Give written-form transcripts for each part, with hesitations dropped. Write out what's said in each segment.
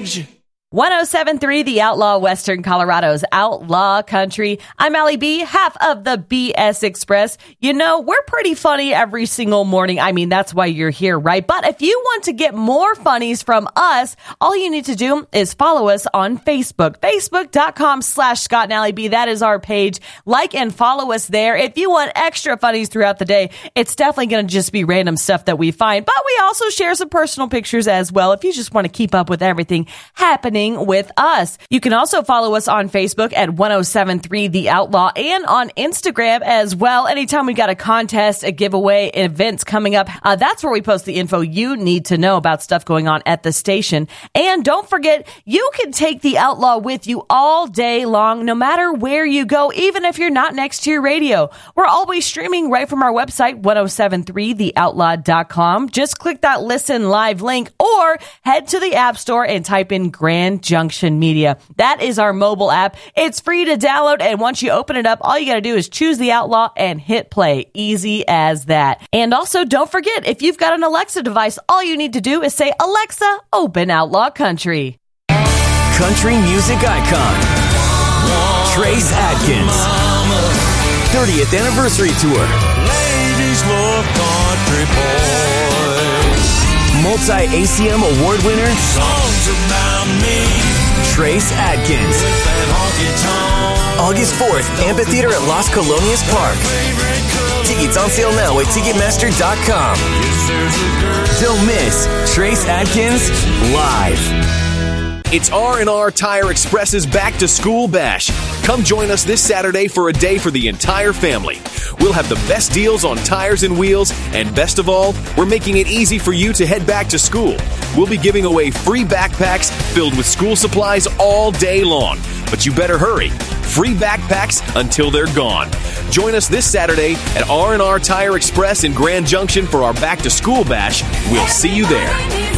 Rage! 107.3 The Outlaw, Western Colorado's Outlaw Country. I'm Allie B, half of the BS Express. You know, we're pretty funny every single morning. I mean, that's why you're here, right? But if you want to get more funnies from us, all you need to do is follow us on Facebook. Facebook.com/Scott and Allie B. That is our page. Like and follow us there. If you want extra funnies throughout the day, it's definitely going to just be random stuff that we find. But we also share some personal pictures as well if you just want to keep up with everything happening with us. You can also follow us on Facebook at 107.3 The Outlaw and on Instagram as well. Anytime we got a contest, a giveaway, events coming up, that's where we post the info you need to know about stuff going on at the station. And don't forget, you can take The Outlaw with you all day long, no matter where you go, even if you're not next to your radio. We're always streaming right from our website, 1073theoutlaw.com. Just click that listen live link or head to the App Store and type in Grand Junction Media. That is our mobile app. It's free to download, and once you open it up, all you got to do is choose The Outlaw and hit play. Easy as that. And also, don't forget, if you've got an Alexa device, all you need to do is say, Alexa, open Outlaw Country. Country music icon, Trace Adkins. 30th anniversary tour. Ladies love country boys. Multi-ACM award winner, Songs about me. Trace Adkins. With that honky tonk. August 4th, Amphitheater at Las Colonias Park. Tickets on sale now at Ticketmaster.com. Yes, there's a girl. Don't miss Trace Adkins live. It's R&R Tire Express's Back to School Bash. Come join us this Saturday for a day for the entire family. We'll have the best deals on tires and wheels, and best of all, we're making it easy for you to head back to school. We'll be giving away free backpacks filled with school supplies all day long. But you better hurry. Free backpacks until they're gone. Join us this Saturday at R&R Tire Express in Grand Junction for our Back to School Bash. We'll see you there.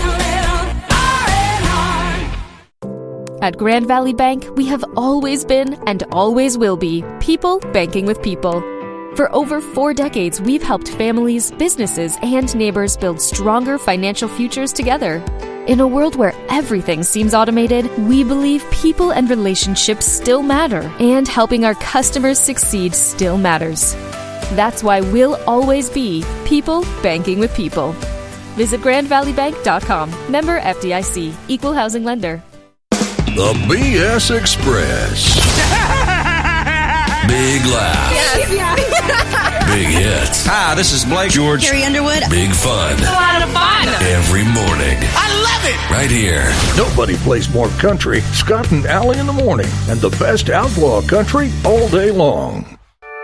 At Grand Valley Bank, we have always been and always will be people banking with people. For over 4 decades, we've helped families, businesses, and neighbors build stronger financial futures together. In a world where everything seems automated, we believe people and relationships still matter, and helping our customers succeed still matters. That's why we'll always be people banking with people. Visit GrandValleyBank.com. Member FDIC. Equal housing lender. The BS Express. Big laughs. Big hits. Hi, this is Blake George. Carrie Underwood. Big fun. A lot of fun. Every morning. I love it! Right here. Nobody plays more country. Scott and Allie in the morning. And the best outlaw country all day long.